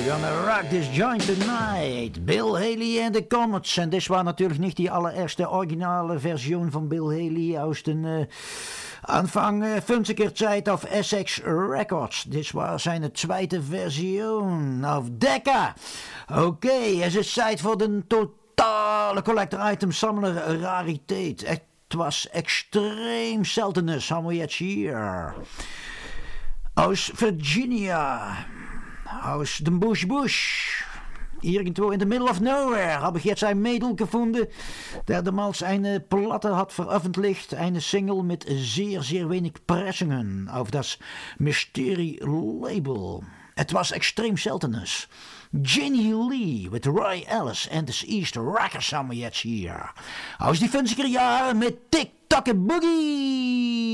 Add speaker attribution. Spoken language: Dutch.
Speaker 1: Gonna rock this joint tonight. Bill Haley en de Comets. En dit was natuurlijk niet die allereerste originale versie van Bill Haley uit de Anfang 50er tijd of Essex Records. Dit was zijn tweede versie of Decca. Oké, het is tijd voor de totale collector item sammler rariteit. Het was extreem zeltenes, hebben we jetzt hier. Aus Virginia. Aus dem Bush. Irgendwo in the middle of nowhere habe ich jetzt ein Mädel gefunden, der damals eine Platte hat veröffentlicht, eine Single mit sehr, sehr wenig Pressungen auf das Mystery Label. Het was extreem seltenes. Jenny Lee with Roy Ellis and the East Rockers haben wir jetzt hier. Aus die 50er Jahre mit Tick Tock Boogie.